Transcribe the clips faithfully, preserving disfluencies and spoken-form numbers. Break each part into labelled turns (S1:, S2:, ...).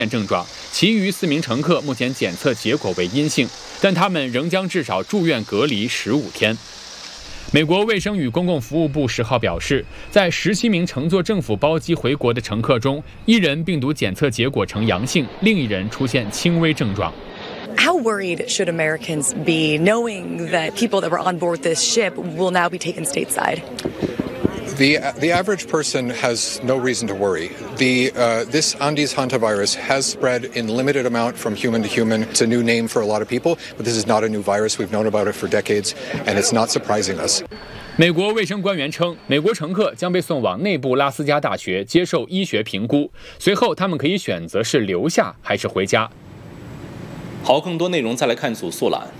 S1: 症状，其余四名乘客目前检测结果为阴性，但他们仍将至少住院隔离十五天。美国卫生与公共服务部十号表示，在十七名乘坐政府包机回国的乘客中，一人病毒检测结果呈阳性，另一人出现轻微症状。
S2: How worried should Americans be knowing that people that were on board this ship will now be taken stateside?
S3: The, the average person has no reason to worry. The, uh, this Andes hantavirus has spread in limited amount from human to human. It's a new name for a lot of people, but this is not a new virus. We've known about it for decades, and it's not surprising us.
S1: 美国卫生官员称，美国乘客将被送往内布拉斯加大学接受医学评估，随后他们可以选择是留下还是回家。
S4: 好，更多内容再来看组速览。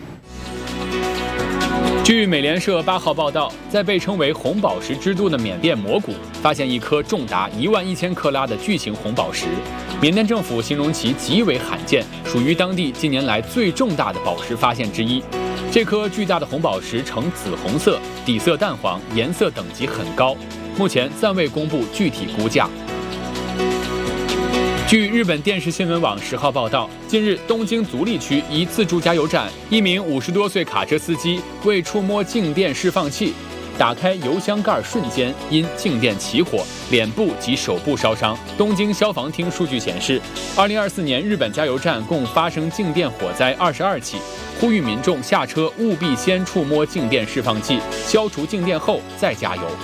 S1: 据美联社八号报道，在被称为红宝石之都的缅甸摩谷，发现一颗重达一万一千克拉的巨型红宝石。缅甸政府形容其极为罕见，属于当地近年来最重大的宝石发现之一。这颗巨大的红宝石呈紫红色，底色淡黄，颜色等级很高，目前暂未公布具体估价。据日本电视新闻网十号报道，近日东京足立区一自助加油站，一名五十多岁卡车司机为触摸静电释放器，打开油箱盖瞬间因静电起火，脸部及手部烧伤。东京消防厅数据显示，二零二四年日本加油站共发生静电火灾二十二起，呼吁民众下车务必先触摸静电释放器，消除静电后再加油。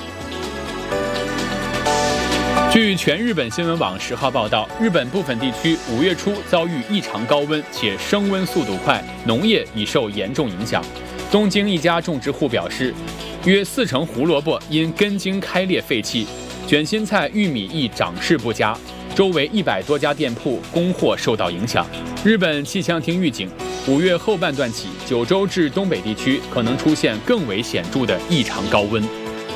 S1: 据全日本新闻网十号报道，日本部分地区五月初遭遇异常高温，且升温速度快，农业已受严重影响。东京一家种植户表示，约四成胡萝卜因根茎开裂废弃，卷心菜、玉米亦长势不佳，周围一百多家店铺供货受到影响。日本气象厅预警，五月后半段起，九州至东北地区可能出现更为显著的异常高温。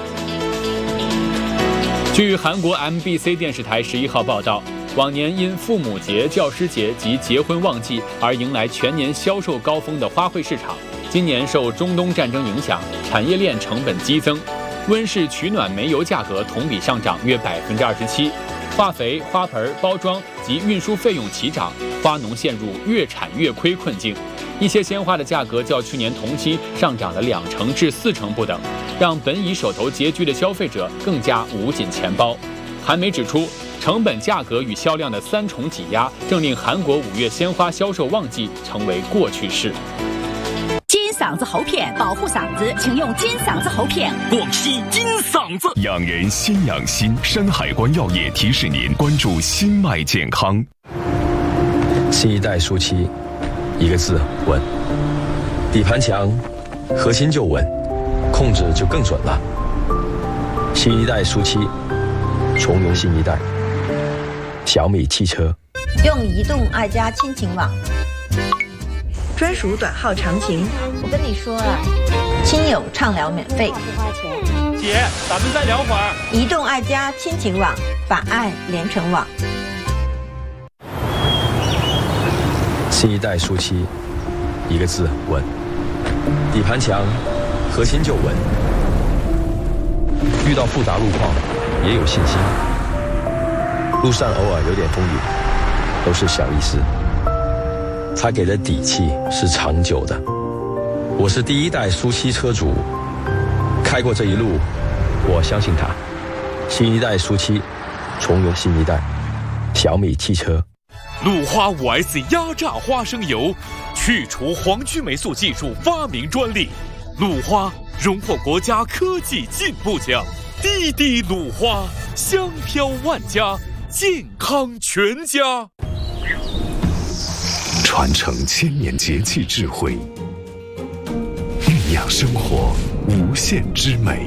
S1: 据韩国 M B C 电视台十一号报道，往年因父母节、教师节及结婚旺季而迎来全年销售高峰的花卉市场，今年受中东战争影响，产业链成本激增，温室取暖煤油价格同比上涨约百分之二十七，化肥、花盆、包装及运输费用齐涨，花农陷入越产越亏困境。一些鲜花的价格较去年同期上涨了两成至四成不等，让本已手头拮据的消费者更加捂紧钱包。韩媒指出，成本价格与销量的三重挤压，正令韩国五月鲜花销售旺季成为过去式。
S5: 金嗓子喉片，保护嗓子，请用金嗓子喉片。
S6: 广西金嗓子，
S7: 养人先养心。山海关药业提示您关注心脉健康。
S8: 新一代舒七，一个字稳。底盘强，核心就稳，控制就更准了。新一代舒七，重用新一代。小米汽车。
S9: 用移动爱家亲情网。
S10: 专属短号长情，
S9: 我跟你说了，亲友畅聊免费，
S11: 不花钱。
S6: 姐，咱们再聊会儿。
S9: 移动爱家亲情网，把爱连成网。
S8: 新一代舒七，一个字稳。底盘强，核心就稳。遇到复杂路况也有信心，路上偶尔有点风雨，都是小意思。他给的底气是长久的。我是第一代舒七车主，开过这一路，我相信他。新一代舒七，重用新一代。小米汽车。
S6: 鲁花 五 S 压榨花生油，去除黄曲霉素技术发明专利。鲁花荣获国家科技进步奖。滴滴鲁花，香飘万家，健康全家。
S7: 传承千年节气智慧，酝酿生活无限之美。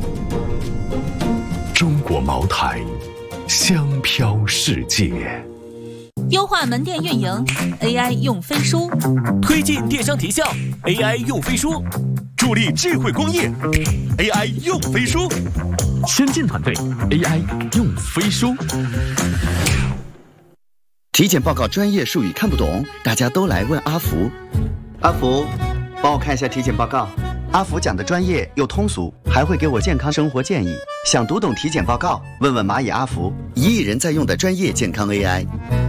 S7: 中国茅台，香飘世界。
S5: 优化门店运营 ，A I 用飞书；
S6: 推进电商提效 ，A I 用飞书；助力智慧工业 ，A I 用飞书；
S12: 先进团队 A I 用飞书。
S13: 体检报告专业术语看不懂，大家都来问阿福。阿福，帮我看一下体检报告。阿福讲的专业又通俗，还会给我健康生活建议。想读懂体检报告，问问蚂蚁阿福，一亿人在用的专业健康 A I。